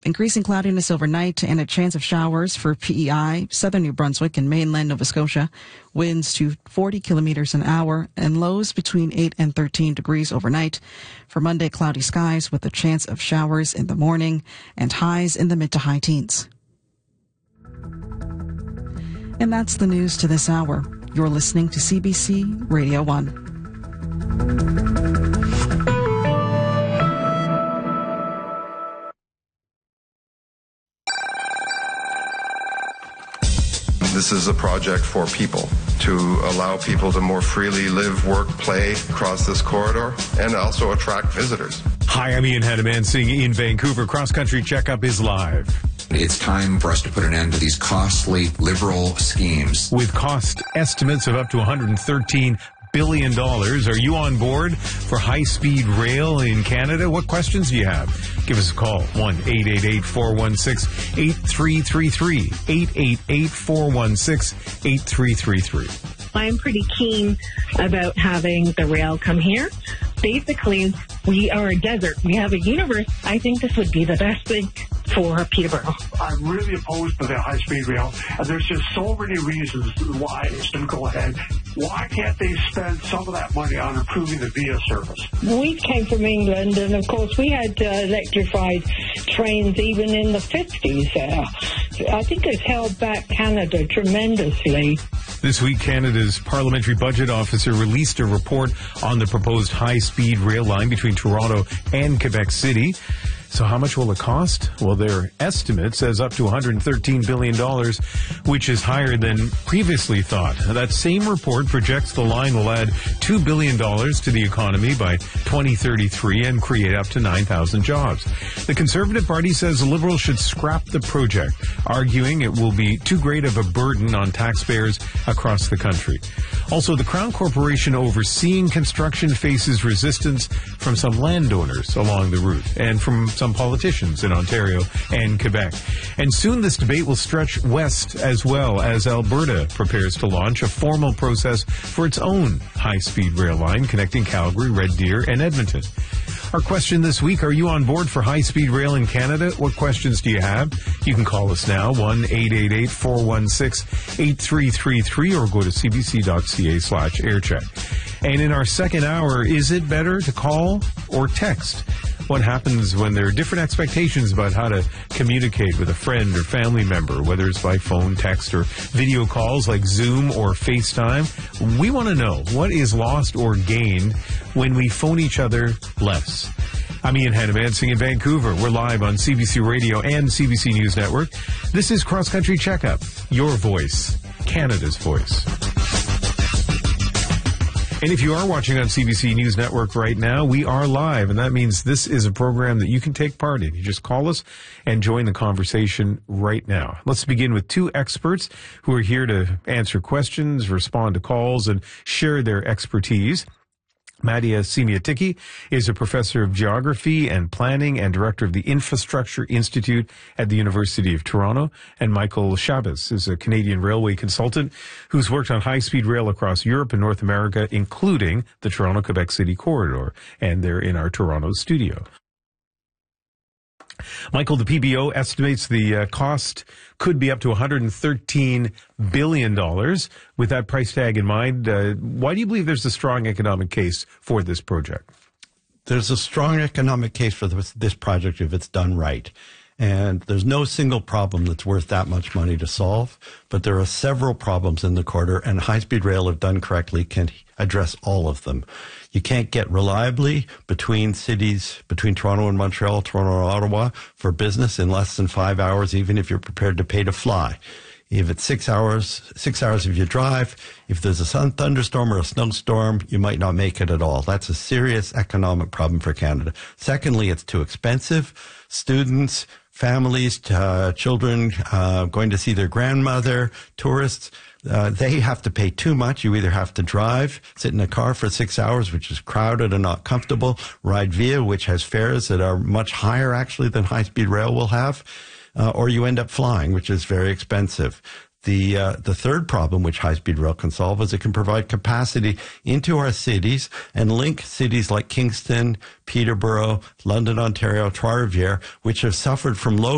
Increasing cloudiness overnight and a chance of showers for PEI, southern New Brunswick and mainland Nova Scotia. Winds to 40 kilometers an hour and lows between 8 and 13 degrees overnight. For Monday, cloudy skies with a chance of showers in the morning and highs in the mid to high teens. And that's the news to this hour. You're listening to CBC Radio 1. This is a project for people, to allow people to more freely live, work, play across this corridor, and also attract visitors. Hi, I'm Ian Hadamansing in Vancouver. Cross Country Checkup is live. It's time for us to put an end to these costly liberal schemes. With cost estimates of up to $113 billion. Are you on board for high-speed rail in Canada? What questions do you have? Give us a call, 1-888-416-8333, 888-416-8333. I'm pretty keen about having the rail come here. Basically, we are a desert. We have a universe. I think this would be the best thing for Peterborough. I'm really opposed to the high-speed rail, and there's just so many reasons why it shouldn't go ahead. Why can't they spend some of that money on improving the VIA service? We came from England, and of course we had electrified trains even in the 50s. I think it's held back Canada tremendously. This week, Canada's Parliamentary Budget Officer released a report on the proposed high-speed rail line between Toronto and Quebec City. So how much will it cost? Well, their estimate says up to $113 billion, which is higher than previously thought. That same report projects the line will add $2 billion to the economy by 2033 and create up to 9,000 jobs. The Conservative Party says the Liberals should scrap the project, arguing it will be too great of a burden on taxpayers across the country. Also, the Crown Corporation overseeing construction faces resistance from some landowners along the route and from some politicians in Ontario and Quebec. And soon this debate will stretch west as well, as Alberta prepares to launch a formal process for its own high-speed rail line connecting Calgary, Red Deer, and Edmonton. Our question this week, are you on board for high-speed rail in Canada? What questions do you have? You can call us now, 1-888-416-8333, or go to cbc.ca/aircheck. And in our second hour, is it better to call or text? What happens when there are different expectations about how to communicate with a friend or family member, whether it's by phone, text, or video calls like Zoom or FaceTime? We want to know what is lost or gained when we phone each other less. I'm Ian Hadamansing in Vancouver. We're live on CBC Radio and CBC News Network. This is Cross Country Checkup, your voice, Canada's voice. And if you are watching on CBC News Network right now, we are live, and that means this is a program that you can take part in. You just call us and join the conversation right now. Let's begin with two experts who are here to answer questions, respond to calls, and share their expertise. Madia Semiatiki is a professor of geography and planning and director of the Infrastructure Institute at the University of Toronto. And Michael Chabas is a Canadian railway consultant who's worked on high-speed rail across Europe and North America, including the Toronto-Quebec City corridor. And they're in our Toronto studio. Michael, the PBO estimates the cost could be up to $113 billion. With that price tag in mind, why do you believe there's a strong economic case for this project? There's a strong economic case for this project if it's done right. And there's no single problem that's worth that much money to solve, but there are several problems in the corridor, and high-speed rail, if done correctly, can address all of them. You can't get reliably between cities, between Toronto and Montreal, Toronto and Ottawa, for business in less than 5 hours, even if you're prepared to pay to fly. If it's 6 hours if you drive, if there's a thunderstorm or a snowstorm, you might not make it at all. That's a serious economic problem for Canada. Secondly, it's too expensive. Students, families, children going to see their grandmother, tourists, they have to pay too much. You either have to drive, sit in a car for 6 hours, which is crowded and not comfortable, ride VIA, which has fares that are much higher actually than high-speed rail will have, or you end up flying, which is very expensive. The third problem which high-speed rail can solve is it can provide capacity into our cities and link cities like Kingston, Peterborough, London, Ontario, Trois-Rivières, which have suffered from low